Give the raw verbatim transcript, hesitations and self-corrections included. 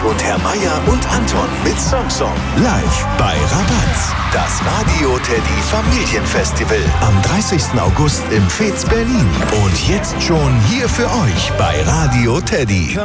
Ulrich und Herr Meier und Anton mit Samsung. Live bei Rabatz. Das Radio Teddy Familienfestival am dreißigsten August im Fez Berlin. Und jetzt schon hier für euch bei Radio Teddy.